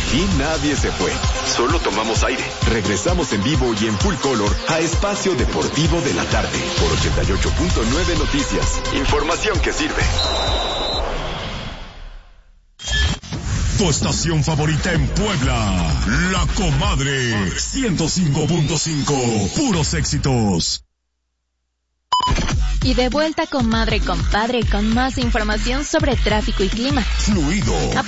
Aquí nadie se fue. Solo tomamos aire. Regresamos en vivo y en full color a Espacio Deportivo de la Tarde por 88.9 Noticias. Información que sirve. Tu estación favorita en Puebla, La Comadre 105.5, puros éxitos. Y de vuelta con Madre y Compadre con más información sobre tráfico y clima. Fluido.